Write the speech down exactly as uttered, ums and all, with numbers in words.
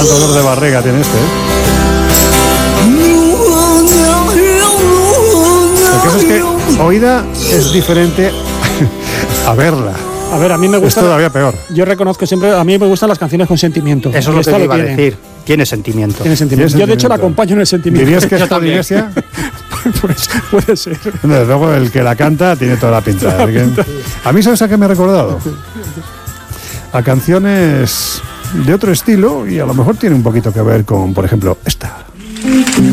Cuánto dolor de barriga tiene este, ¿eh? Lo que pasa es que oída es diferente a verla. A ver, a mí me gusta. Es todavía peor. Yo reconozco siempre, a mí me gustan las canciones con sentimiento. Eso es lo que te iba a decir. Tiene sentimiento. Tiene sentimiento. Tiene Yo, de hecho, la sentimiento. acompaño en el sentimiento. ¿Dirías que es Yo por también. iglesia? Pues puede ser. Desde luego, el que la canta tiene toda la pinta. Toda la Así que- pinta. A mí, ¿sabes a qué me ha recordado? A canciones de otro estilo y a lo mejor tiene un poquito que ver con, por ejemplo, esta.